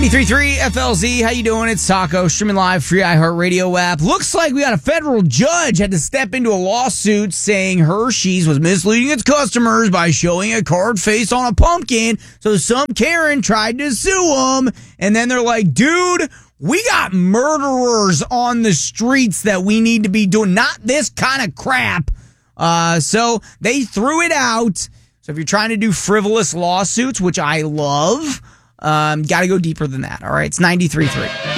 93.3 FLZ, how you doing? It's Taco, streaming live, free iHeartRadio app. Looks like we got a federal judge had to step into a lawsuit saying Hershey's was misleading its customers by showing a card face on a pumpkin. So some Karen tried to sue them, and then they're like, dude, we got murderers on the streets that we need to be doing, not this kind of crap. So they threw it out. So if you're trying to do frivolous lawsuits, which I love, got to go deeper than that. All right, it's 93.3.